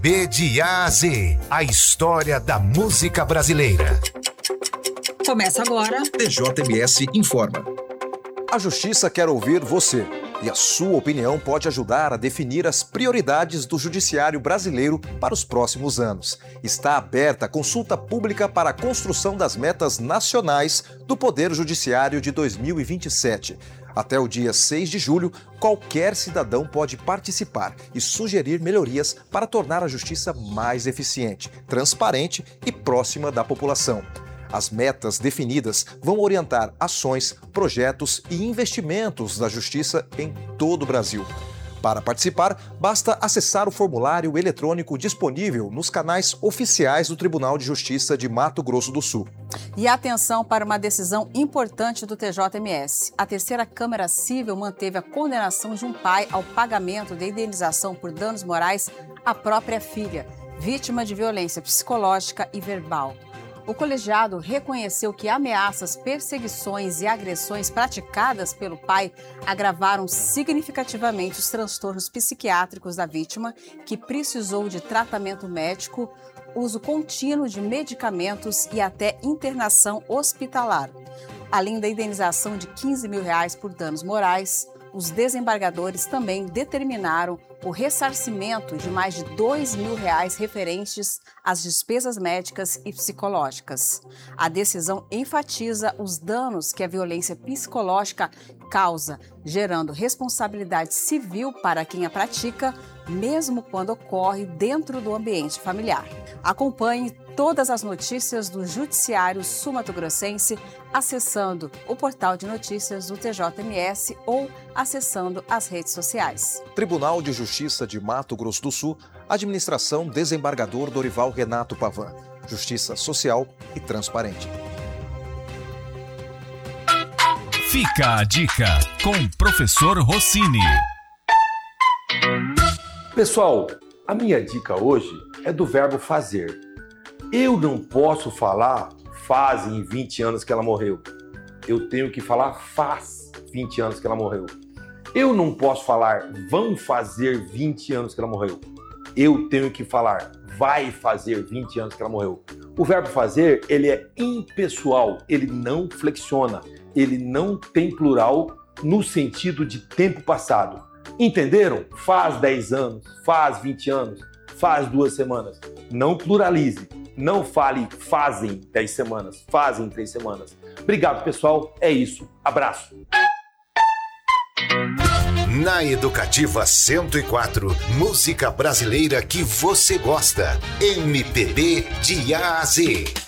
MPB de A a Z, a história da música brasileira. Começa agora. TJMS informa. A Justiça quer ouvir você. E a sua opinião pode ajudar a definir as prioridades do judiciário brasileiro para os próximos anos. Está aberta a consulta pública para a construção das metas nacionais do Poder Judiciário de 2027. Até o dia 6 de julho, qualquer cidadão pode participar e sugerir melhorias para tornar a justiça mais eficiente, transparente e próxima da população. As metas definidas vão orientar ações, projetos e investimentos da Justiça em todo o Brasil. Para participar, basta acessar o formulário eletrônico disponível nos canais oficiais do Tribunal de Justiça de Mato Grosso do Sul. E atenção para uma decisão importante do TJMS. A terceira Câmara Civil manteve a condenação de um pai ao pagamento de indenização por danos morais à própria filha, vítima de violência psicológica e verbal. O colegiado reconheceu que ameaças, perseguições e agressões praticadas pelo pai agravaram significativamente os transtornos psiquiátricos da vítima, que precisou de tratamento médico, uso contínuo de medicamentos e até internação hospitalar. Além da indenização de R$15 mil por danos morais, os desembargadores também determinaram o ressarcimento de mais de R$2 mil referentes às despesas médicas e psicológicas. A decisão enfatiza os danos que a violência psicológica causa, gerando responsabilidade civil para quem a pratica, mesmo quando ocorre dentro do ambiente familiar. Acompanhe todas as notícias do Judiciário Sul-Mato-Grossense acessando o portal de notícias do TJMS ou acessando as redes sociais. Tribunal de Justiça de Mato Grosso do Sul, Administração Desembargador Dorival Renato Pavan. Justiça social e transparente. Fica a dica com o professor Rossini. Pessoal, a minha dica hoje é do verbo fazer. Eu não posso falar fazem 20 anos que ela morreu. Eu tenho que falar faz 20 anos que ela morreu. Eu não posso falar vão fazer 20 anos que ela morreu. Eu tenho que falar vai fazer 20 anos que ela morreu. O verbo fazer, ele é impessoal, ele não flexiona, ele não tem plural no sentido de tempo passado. Entenderam? Faz 10 anos, faz 20 anos, faz 2 semanas. Não pluralize. Não fale fazem 10 semanas, fazem 3 semanas. Obrigado, pessoal. É isso. Abraço. Na Educativa 104, música brasileira que você gosta. MPB de A a Z.